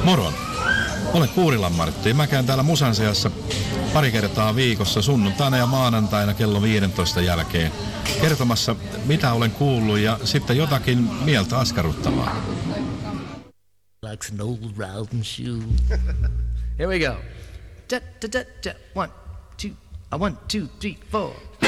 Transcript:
Moro! Olen Kuurilan Martti ja mä käyn täällä Musan seassa pari kertaa viikossa sunnuntaina ja maanantaina kello 15 jälkeen kertomassa mitä olen kuullut ja sitten jotakin mieltä askarruttavaa. Likes an old riding shoe. Here we go. 1, 2, 1, 2, 3, 4.